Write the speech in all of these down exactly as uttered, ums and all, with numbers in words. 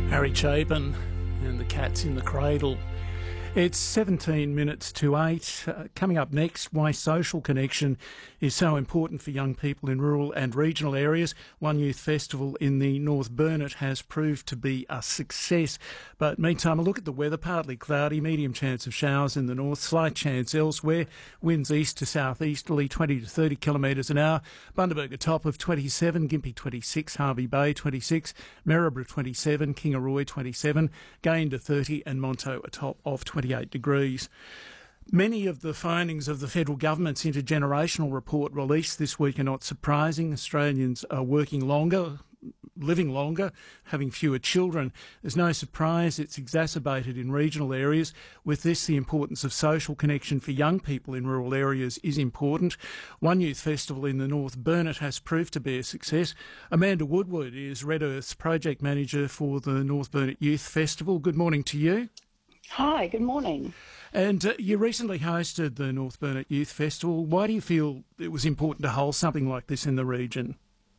Harry Chapin and the Cats in the Cradle. It's seventeen minutes to eight. Uh, coming up next, why social connection is so important for young people in rural and regional areas. One Youth Festival in the North Burnett has proved to be a success. But meantime, a look at the weather. Partly cloudy, medium chance of showers in the north, slight chance elsewhere. Winds east to southeasterly, twenty to thirty kilometres an hour. Bundaberg a top of twenty-seven, Gympie twenty-six, Harvey Bay twenty-six, Maryborough twenty-seven, Kingaroy twenty-seven, Gain to thirty and Monto a top of twenty-eight degrees. Many of the findings of the federal government's intergenerational report released this week are not surprising. Australians are working longer, living longer, having fewer children. There's no surprise it's exacerbated in regional areas. With this, the importance of social connection for young people in rural areas is important. One Youth Festival in the North Burnett has proved to be a success. Amanda Woodward is Red Earth's project manager for the North Burnett Youth Festival. Good morning to you. Hi, good morning. And uh, you recently hosted the North Burnett Youth Festival. Why do you feel it was important to hold something like this in the region?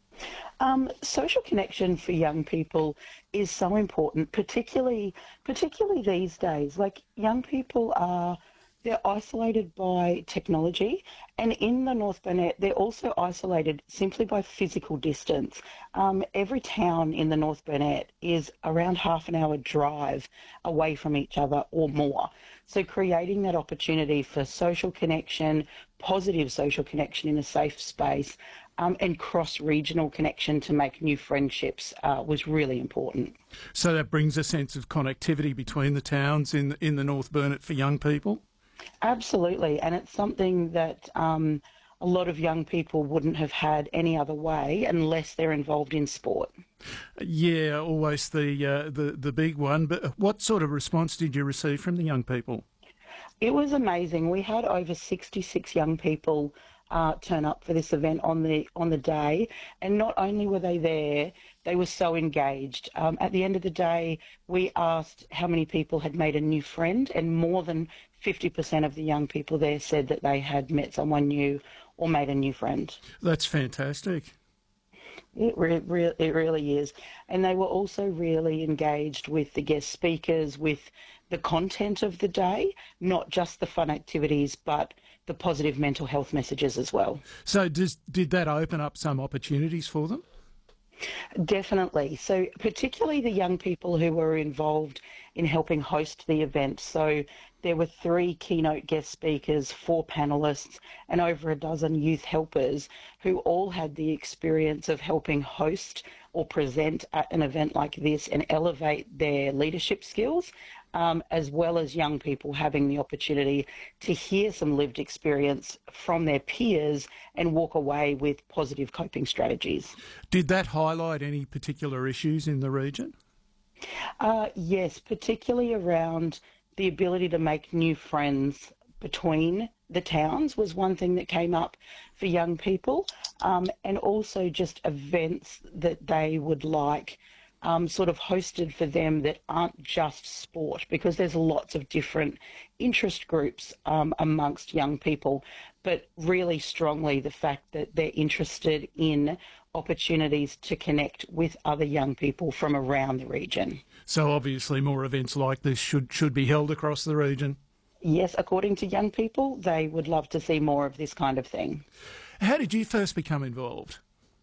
Um, social connection for young people is so important, particularly particularly these days. Like, young people are they're isolated by technology, and in the North Burnett, they're also isolated simply by physical distance. Um, every town in the North Burnett is around half an hour drive away from each other or more. So creating that opportunity for social connection, positive social connection in a safe space, um, and cross-regional connection to make new friendships uh, was really important. So that brings a sense of connectivity between the towns in, in the North Burnett for young people? Absolutely, and it's something that um, a lot of young people wouldn't have had any other way unless they're involved in sport. Yeah, always the, uh, the, the big one. But what sort of response did you receive from the young people? It was amazing. We had over sixty-six young people uh, turn up for this event on the on the day, and not only were they there, they were so engaged. Um, at the end of the day, we asked how many people had made a new friend, and more than fifty percent of the young people there said that they had met someone new or made a new friend. That's fantastic. It, re- re- it really is. And they were also really engaged with the guest speakers, with the content of the day, not just the fun activities, but the positive mental health messages as well. So does, did that open up some opportunities for them? Definitely. So particularly the young people who were involved in helping host the event. So there were three keynote guest speakers, four panellists, and over a dozen youth helpers who all had the experience of helping host or present at an event like this and elevate their leadership skills, um, as well as young people having the opportunity to hear some lived experience from their peers and walk away with positive coping strategies. Did that highlight any particular issues in the region? Uh, yes, particularly around the ability to make new friends between the towns was one thing that came up for young people, um, and also just events that they would like um, sort of hosted for them that aren't just sport, because there's lots of different interest groups um, amongst young people, but really strongly the fact that they're interested in opportunities to connect with other young people from around the region. So obviously more events like this should should be held across the region? Yes, according to young people, they would love to see more of this kind of thing. How did you first become involved?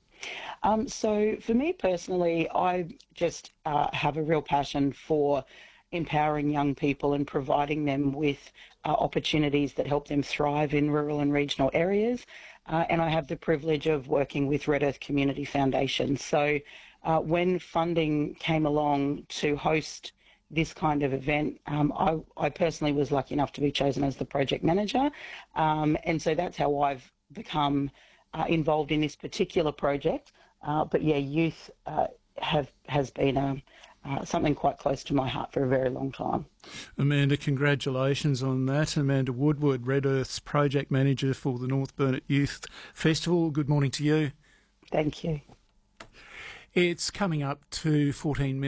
Um, so for me personally, I just uh, have a real passion for empowering young people and providing them with uh, opportunities that help them thrive in rural and regional areas. Uh, and I have the privilege of working with Red Earth Community Foundation. So uh, when funding came along to host this kind of event, um, I, I personally was lucky enough to be chosen as the project manager. Um, and so that's how I've become uh, involved in this particular project. Uh, but yeah, youth uh, have has been a, uh, something quite close to my heart for a very long time. Amanda, congratulations on that. Amanda Woodward, Red Earth's project manager for the North Burnett Youth Festival. Good morning to you. Thank you. It's coming up to fourteen minutes.